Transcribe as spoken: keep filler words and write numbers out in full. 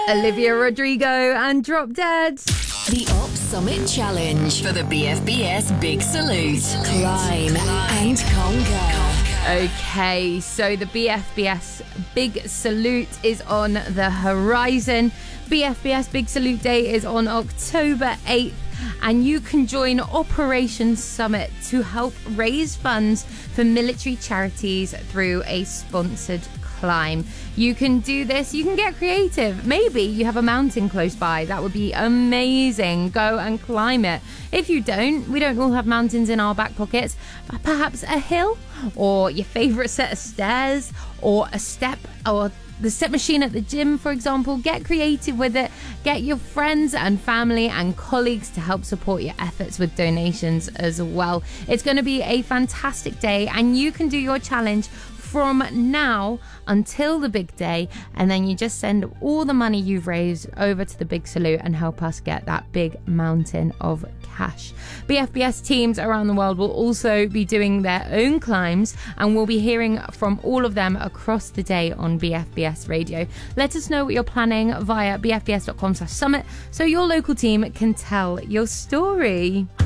Olivia Rodrigo and Drop Dead. The Op Summit Challenge for the B F B S Big Salute. Climb and conquer. Okay, so the B F B S Big Salute is on the horizon. B F B S Big Salute Day is on October eighth, and you can join Operation Summit to help raise funds for military charities through a sponsored climb. You can do this, you can get creative. Maybe you have a mountain close by. That would be amazing. Go and climb it. If you don't, we don't all have mountains in our back pockets, but perhaps a hill or your favorite set of stairs or a step or the step machine at the gym, for example. Get creative with it. Get your friends and family and colleagues to help support your efforts with donations as well. It's going to be a fantastic day, and you can do your challenge from now until the big day, and then you just send all the money you've raised over to the Big Salute and help us get that big mountain of cash. B F B S teams around the world will also be doing their own climbs, and we'll be hearing from all of them across the day on B F B S Radio. Let us know what you're planning via b f b s dot com slash summit so your local team can tell your story.